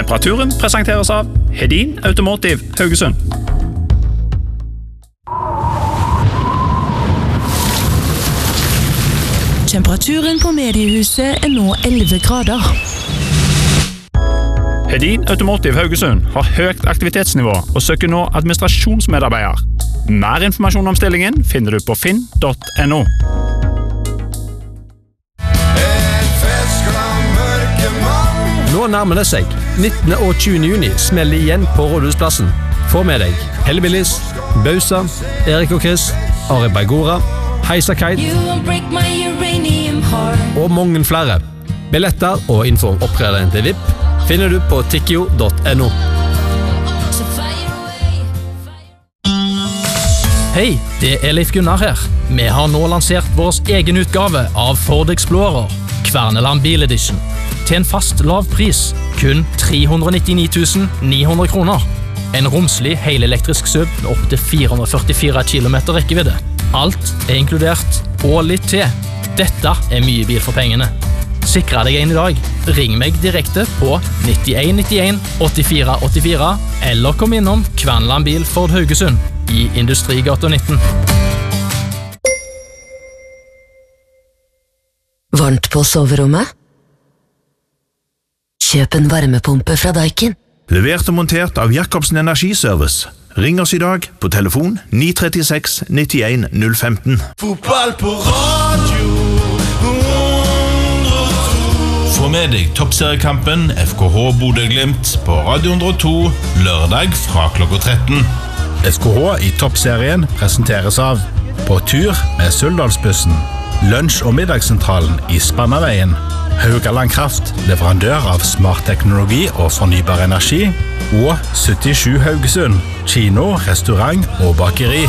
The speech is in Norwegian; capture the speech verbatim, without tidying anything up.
Temperaturen presenteres av Hedin Automotive Haugesund. Temperaturen på mediehuset er nå elleve grader. Hedin Automotive Haugesund har høyt aktivitetsnivå og søker nå administrasjonsmedarbeider. Mer informasjon om stillingen finner du på finn punktum no. Nå nærmer det seg. nittende og tjuende juni smeller igjen på Rådhusplassen. Få med deg Hellebillis, Bausa, Erik og Chris, Ari Bergora, Heisa Kite og mange flere. Billetter og info om opptrederen til V I P finner du på tikkio punktum no. Hei, det er Leif Gunnar her. Vi har nå lansert vår egen utgave av Ford Explorer, Kverneland Bil Edition, til en fast lav pris, kun tre hundre nittini tusen ni hundre kroner. En romslig helelektrisk S U V med opp til fire hundre førtifire kilometer rekkevidde. Alt er inkludert, og litt til. Dette er mye bil for pengene. Sikre deg en i dag. Ring meg direkte på nittien nittien åttifire åttifire eller kom innom Kverneland Bil Ford Haugesund i Industrigata nitten. Varmt på soverommet? Kjøp en varmepumpe fra Daikin. Levert og montert av Jakobsen Energiservice. Ring oss i dag på telefon ni tre seks nittien null femten. Fotball på radio. Få med deg toppseriekampen F K H Bodø-Glimt på Radio hundre og to lørdag fra klokka tretten. F K H i toppserien presenteres av På tur med Suldalsbussen, Lunsj- og middagssentralen i Spannaveien, Haugaland Kraft, leverandør av smart teknologi og fornybar energi, og syttisju Haugesund, kino, restaurant og bakeri.